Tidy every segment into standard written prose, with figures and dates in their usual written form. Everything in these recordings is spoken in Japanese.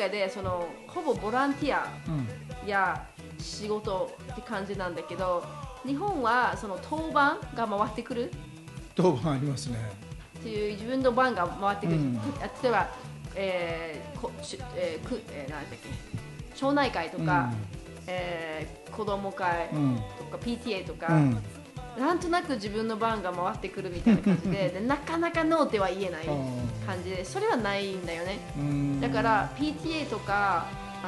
カでほぼボランティアや仕事って感じなんだけど、日本は当番が回ってくる。 当番ありますね。 っていう自分の番が回ってくる。例えば、なんだっけ、町内会とか、子供会とか、PTA とか、なんとなく自分の番が回ってくるみたいな感じで、なかなかノーっては言えない感じで、それはないんだよね。だから PTA とか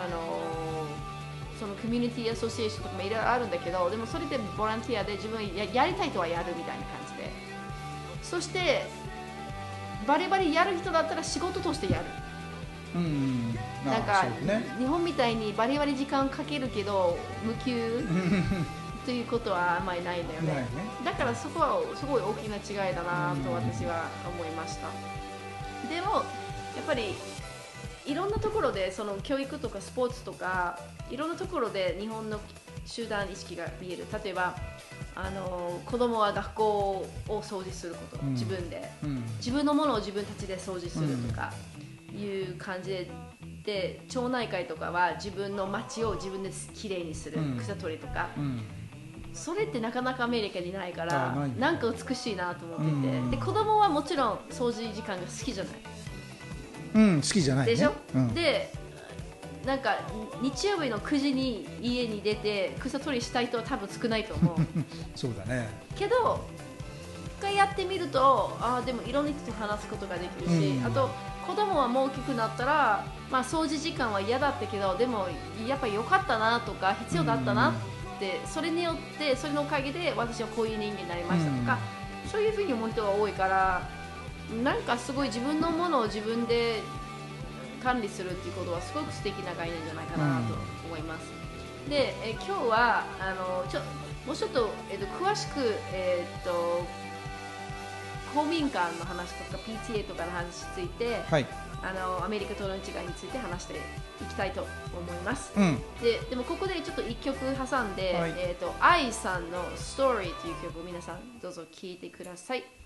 そのコミュニティアソシエーションとかもいろいろあるんだけど、でもそれでボランティアで自分 やりたいとはやるみたいな感じで、そしてバリバリやる人だったら仕事としてやる。なんか、日本みたいにバリバリ時間かけるけど無給ということはあんまりないんだよね。だからそこはすごい大きな違いだなと私は思いました。でもやっぱりいろんなところで教育とかスポーツとかいろんなところで日本の集団意識が見える。例えば子供は学校を掃除すること、自分で、自分のものを自分たちで掃除するとかいう感じで、町内会とかは自分の街を自分できれいにする、草取りとか、それってなかなかアメリカにないから、なんか美しいなと思ってて、で子供はもちろん掃除時間が好きじゃない、 好きじゃないねでしょ、でなんか日曜日の9時に家に出て草取りしたい人は多分少ないと思うそうだね。 けど一回やってみると、でもいろんな人と話すことができるし、あと子供はもう大きくなったら、掃除時間は嫌だったけどでもやっぱり良かったなとか必要だったなって、それによってそれのおかげで私はこういう人間になりましたとか、そういうふうに思う人が多いから、なんかすごい自分のものを自分で管理するっていうことはすごく素敵な概念じゃないかなと思います。で、今日はもうちょっと、詳しく、公民館の話とか PTA とかの話について、アメリカとの違いについて話していきたいと思います。でもここでちょっと1曲挟んで、愛さんの「Story」という曲を皆さんどうぞ聴いてください。